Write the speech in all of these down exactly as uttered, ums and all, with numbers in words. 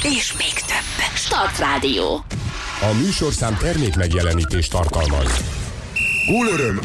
és még több. Start Rádió. A műsorszám termék megjelenítést tartalmaz. Gólöröm!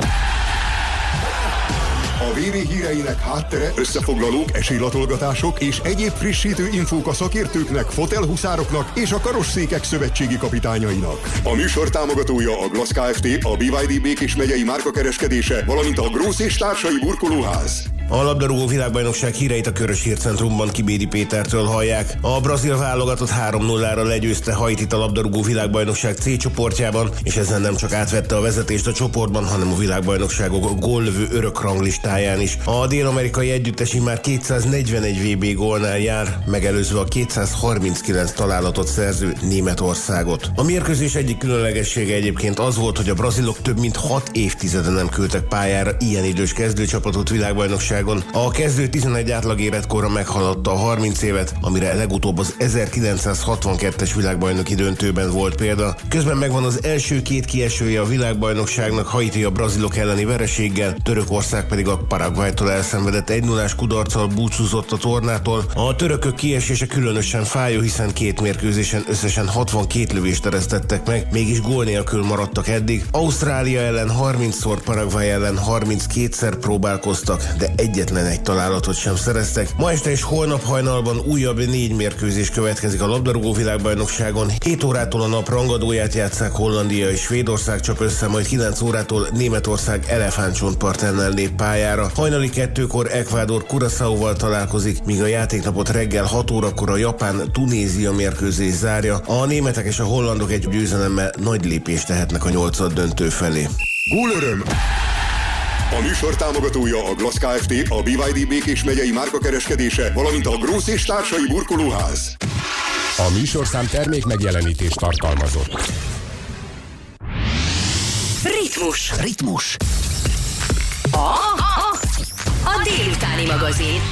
A vé vé híreinek háttere, összefoglalók, esélylatolgatások és egyéb frissítő infók a szakértőknek, fotelhuszároknak és a karosszékek szövetségi kapitányainak. A műsor támogatója a Glass Kft., a bé vé dé Békés megyei márkakereskedése, valamint a Grósz és társai burkolóház. A labdarúgó világbajnokság híreit a Körös Hírcentrumban Kibédi Pétertől hallják. A brazil válogatott három nullára legyőzte Haitit a labdarúgó világbajnokság C csoportjában, és ezzel nem csak átvette a vezetést a csoportban, hanem a világbajnokságok góllövő örök ranglistáján is. A dél-amerikai együttes már kétszáznegyvenegy vé bé gólnál jár, megelőzve a kétszázharminckilenc találatot szerző Németországot. A mérkőzés egyik különlegessége egyébként az volt, hogy a brazilok több mint hat évtizede nem küldtek pályára ilyen idős kezdőcsapatot világbajnokság. A kezdő tizenegy átlag életkorra meghaladta a harminc évet, amire legutóbb az ezerkilencszázhatvankettes világbajnoki döntőben volt példa. Közben megvan az első két kiesője a világbajnokságnak, Haiti a brazilok elleni vereséggel, Törökország pedig a Paraguaytól elszenvedett egy nullás kudarccal búcsúzott a tornától. A törökök kiesése különösen fájó, hiszen két mérkőzésen összesen hatvankét lövést eresztettek meg, mégis gól nélkül maradtak eddig. Ausztrália ellen harmincszor, Paraguay ellen harminckétszer próbálkoztak, de egyetlen egy találatot sem szereztek. Ma este és holnap hajnalban újabb négy mérkőzés következik a labdarúgó világbajnokságon. hét órától a nap rangadóját játsszák, Hollandia és Svédország csap össze, majd kilenc órától Németország elefántcsontpart ellen lép pályára. Hajnali kettőkor Ecuador Curaçaóval találkozik, míg a játéknapot reggel hat órakor a Japán-Tunézia mérkőzés zárja. A németek és a hollandok egy győzelemmel nagy lépést tehetnek a nyolcad döntő felé. Gólöröm! A műsor támogatója a Glass Kft., a bé vé dé Békés megyei márkakereskedése, valamint a Grósz és társai burkolóház. A műsorszám termék megjelenítést tartalmazott. Ritmus. Ritmus. A, a, a délutáni magazin.